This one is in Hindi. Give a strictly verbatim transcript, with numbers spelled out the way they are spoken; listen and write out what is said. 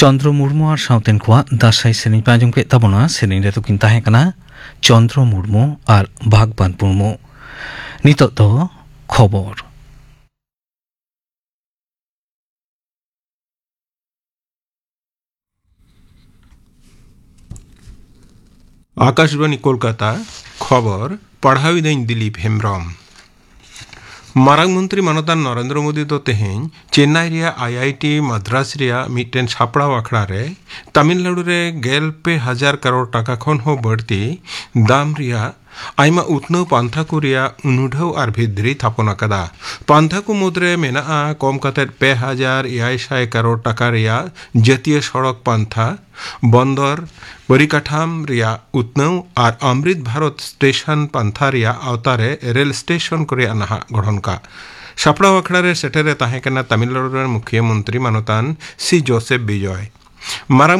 चंद्र मुर्मू और साउतेन को दासाई सेरें पे आंजम के तबना सेरें रे तो किन ताहें कना चंद्र मुर्मू और भागबान मुर्मू नितो तो खबर आकाशवाणी कोलकाता खबर पढ़ावी दिन दिलीप हेम्ब्रम मारांग मंत्री मानतान नरेंद्र मोदी तो तेहें चेन्नई रिया आईआईटी मद्रास रिया मिट्टेन छापड़ा आखड़ा रे तमिलनाडु रे गेल पे हजार करोड़ टाका खन हो बढ़ती दाम रिया आइमा उतनौ पांथा को रिया उनुढौ और भिद्री थापना कदा पांथा को मुद्रे मेना कम कते पे हजार एआई साय करोड़ टाका रिया जातीय सड़क पांथा बंदर परिकाठाम रिया उतनौ और अमृत भारत स्टेशन पांथा रिया आवतारे रेल स्टेशन को रिया नहा गठन का सापड़ा आखड़ा रे सेटेरे ताहें कना तमिलनाडु रे मुख्यमंत्री मानतान सी जोसेफ बिजय मारा